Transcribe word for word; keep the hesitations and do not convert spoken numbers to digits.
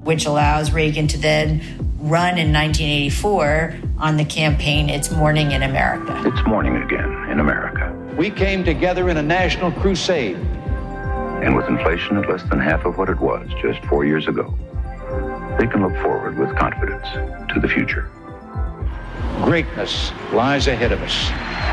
which allows Reagan to then run in nineteen eighty-four on the campaign, It's Morning in America. It's morning again in America. We came together in a national crusade. And with inflation at less than half of what it was just four years ago, they can look forward with confidence to the future. Greatness lies ahead of us.